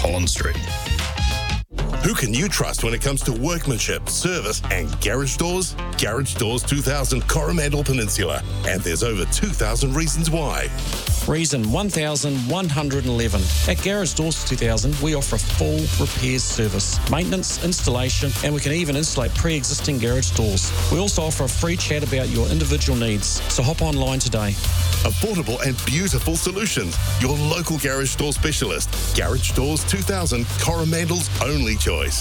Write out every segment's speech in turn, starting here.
Collins Street. Who can you trust when it comes to workmanship, service, and garage doors? Garage Doors 2000 Coromandel Peninsula. And there's over 2,000 reasons why. Reason 1,111. At Garage Doors 2000, we offer a full repairs service, maintenance, installation, and we can even insulate pre-existing garage doors. We also offer a free chat about your individual needs, so hop online today. Affordable and beautiful solutions. Your local garage door specialist. Garage Doors 2000, Coromandel's only choice.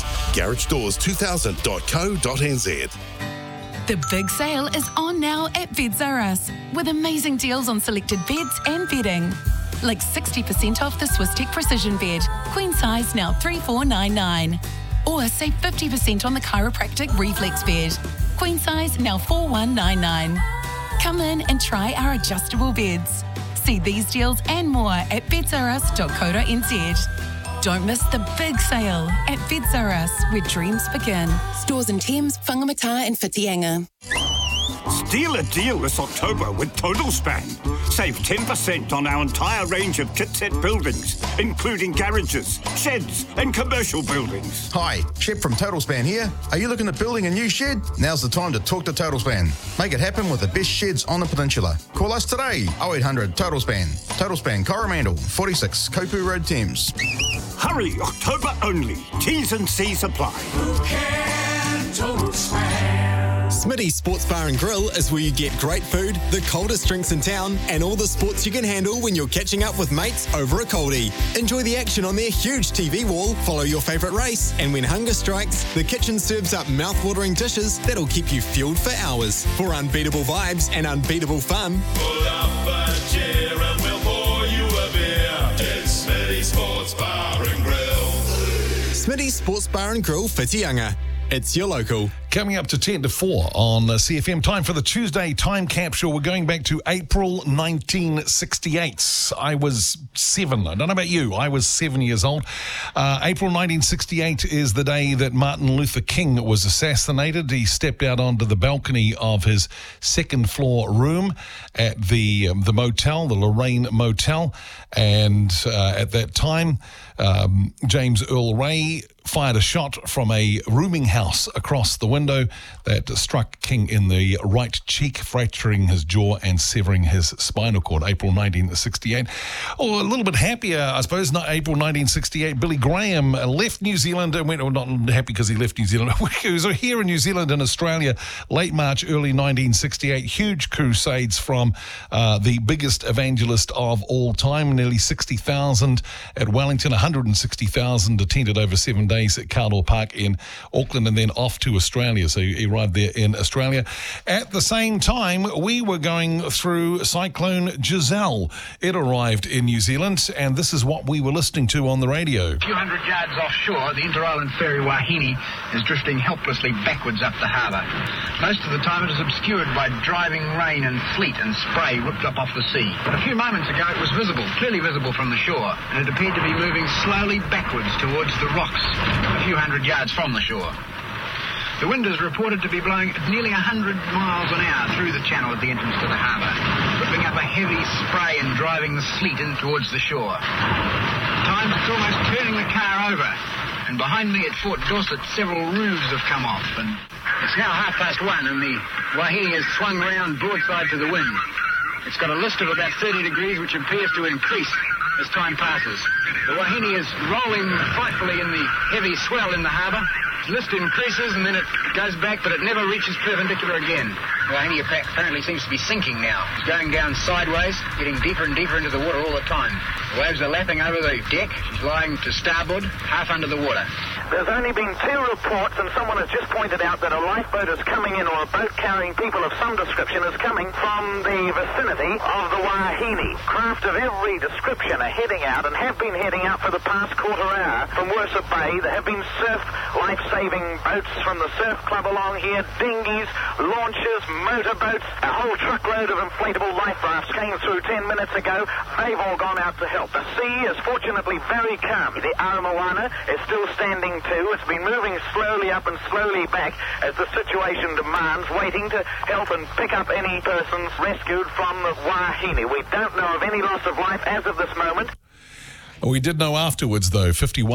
GarageDoors2000.co.nz. The big sale is on now at Beds R Us, with amazing deals on selected beds and bedding. Like 60% off the Swisstech Precision Bed, queen size now $3,499. Or save 50% on the chiropractic Reflex Bed, queen size now $4,199. Come in and try our adjustable beds. See these deals and more at bedsrus.co.nz. Don't miss the big sale at Beds R Us, where dreams begin. Stores in Thames, Whangamata and Whitianga. Steal a deal this October with Total Span. Save 10% on our entire range of kit set buildings, including garages, sheds and commercial buildings. Hi, Shep from Total Span here. Are you looking at building a new shed? Now's the time to talk to Total Span. Make it happen with the best sheds on the peninsula. Call us today, 0800 Total Span. Total Span Coromandel, 46 Kopu Road, Thames. Hurry, October only. T's and C's apply. Who can Total Span? Smitty's Sports Bar and Grill is where you get great food, the coldest drinks in town, and all the sports you can handle when you're catching up with mates over a coldie. Enjoy the action on their huge TV wall, follow your favourite race, and when hunger strikes, the kitchen serves up mouth-watering dishes that'll keep you fueled for hours. For unbeatable vibes and unbeatable fun, pull up a chair and we'll pour you a beer. It's Smitty's Sports Bar and Grill. Smitty's Sports Bar and Grill, Whitianga. It's your local. Coming up to 10 to 4 on CFM. Time for the Tuesday time capsule. We're going back to April 1968. I was 7. I don't know about you. I was 7 years old. April 1968 is the day that Martin Luther King was assassinated. He stepped out onto the balcony of his second-floor room at the motel, the Lorraine Motel. And at that time, James Earl Ray fired a shot from a rooming house across the window that struck King in the right cheek, fracturing his jaw and severing his spinal cord. April 1968. Oh, a little bit happier, I suppose, not April 1968. Billy Graham left New Zealand and went, well, not happy because he left New Zealand. He was here in New Zealand and Australia, late March, early 1968. Huge crusades from the biggest evangelist of all time, nearly 60,000 at Wellington, 160,000 attended over 7 days at Cardwell Park in Auckland, and then off to Australia. So he arrived there in Australia. At the same time, we were going through Cyclone Giselle. It arrived in New Zealand, and this is what we were listening to on the radio. A few hundred yards offshore, the inter-island ferry Wahine is drifting helplessly backwards up the harbour. Most of the time it is obscured by driving rain and sleet and spray whipped up off the sea. But a few moments ago it was visible, clearly visible from the shore, and it appeared to be moving slowly backwards towards the rocks a few hundred yards from the shore. The wind is reported to be blowing at nearly 100 miles an hour through the channel at the entrance to the harbour, whipping up a heavy spray and driving the sleet in towards the shore. At times it's almost turning the car over, and behind me at Fort Dorset several roofs have come off, and it's now 1:30 and the Wahine is swung round broadside to the wind. It's got a list of about 30 degrees, which appears to increase as time passes. The Wahine is rolling frightfully in the heavy swell in the harbour. Its list increases and then it goes back, but it never reaches perpendicular again. The Wahine apparently seems to be sinking now. It's going down sideways, getting deeper and deeper into the water all the time. The waves are lapping over the deck. She's lying to starboard, half under the water. There's only been 2 reports, and someone has just pointed out that a lifeboat is coming in, or a boat carrying people of some description is coming from the vicinity of the Wahine. Craft of every description are heading out and have been heading out for the past quarter hour from Worcester Bay. There have been surf life-saving boats from the surf club along here, dinghies, launches, motorboats. A whole truckload of inflatable life rafts came through 10 minutes ago. They've all gone out to help. The sea is fortunately very calm. The Aramoana is still standing too. It's been moving slowly up and slowly back as the situation demands, waiting to help and pick up any persons rescued from the Wahine. We don't know of any loss of life as of this moment. We did know afterwards, though, 51